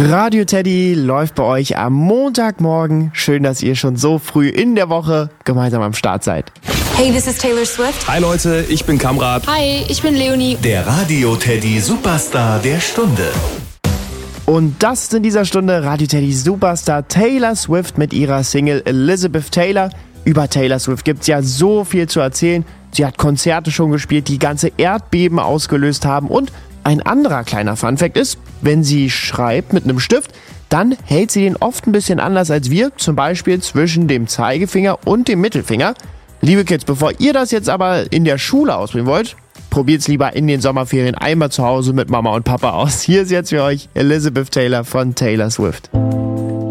Radio Teddy läuft bei euch am Montagmorgen. Schön, dass ihr schon so früh in der Woche gemeinsam am Start seid. Hey, this is Taylor Swift. Hi Leute, ich bin Kamrat. Hi, ich bin Leonie. Der Radio Teddy Superstar der Stunde. Und das ist in dieser Stunde Radio Teddy Superstar Taylor Swift mit ihrer Single Elizabeth Taylor. Über Taylor Swift gibt's ja so viel zu erzählen. Sie hat Konzerte schon gespielt, die ganze Erdbeben ausgelöst haben. Und ein anderer kleiner Funfact ist, wenn sie schreibt mit einem Stift, dann hält sie den oft ein bisschen anders als wir, zum Beispiel zwischen dem Zeigefinger und dem Mittelfinger. Liebe Kids, bevor ihr das jetzt aber in der Schule ausprobieren wollt, probiert's lieber in den Sommerferien einmal zu Hause mit Mama und Papa aus. Hier ist jetzt für euch Elizabeth Taylor von Taylor Swift.